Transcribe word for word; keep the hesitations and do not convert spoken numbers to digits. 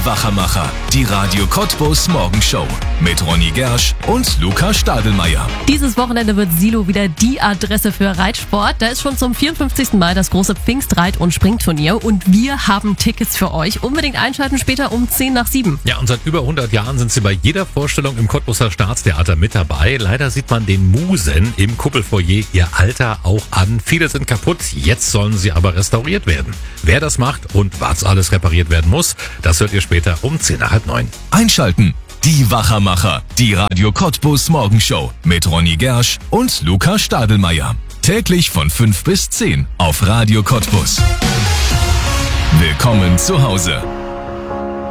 Die Wachermacher, die Radio Cottbus Morgenshow mit Ronny Gersch und Luca Stadelmeier. Dieses Wochenende wird Silo wieder die Adresse für Reitsport. Da ist schon zum vierundfünfzigsten Mal das große Pfingstreit- und Springturnier und wir haben Tickets für euch. Unbedingt einschalten später um zehn nach sieben. Ja, und seit über hundert Jahren sind sie bei jeder Vorstellung im Cottbuser Staatstheater mit dabei. Leider sieht man den Musen im Kuppelfoyer ihr Alter auch an. Viele sind kaputt, jetzt sollen sie aber restauriert werden. Wer das macht und was alles repariert werden muss, das hört ihr später um zehn nach halb neun. Einschalten. Die Wachermacher, die Radio Cottbus Morgenshow mit Ronny Gersch und Luca Stadelmeier. Täglich von fünf bis zehn auf Radio Cottbus. Willkommen zu Hause.